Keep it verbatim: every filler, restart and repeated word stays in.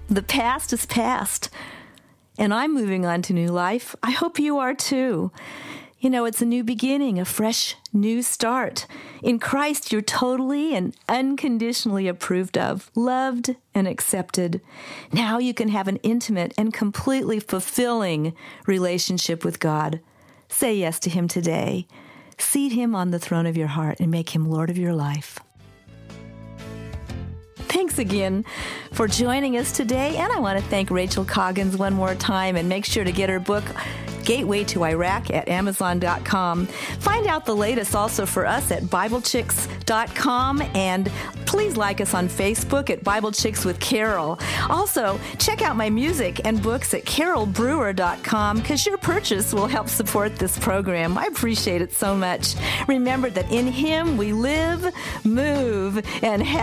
The past is past, and I'm moving on to new life. I hope you are too. You know, it's a new beginning, a fresh new start. In Christ, you're totally and unconditionally approved of, loved and accepted. Now you can have an intimate and completely fulfilling relationship with God. Say yes to Him today. Seat Him on the throne of your heart and make Him Lord of your life. Thanks again for joining us today, and I want to thank Rachel Coggins one more time, and make sure to get her book, Gateway to Iraq, at amazon dot com. Find out the latest also for us at bible chicks dot com, and please like us on Facebook at Bible Chicks with Carol. Also, check out my music and books at carol brewer dot com, because your purchase will help support this program. I appreciate it so much. Remember that in Him we live, move, and have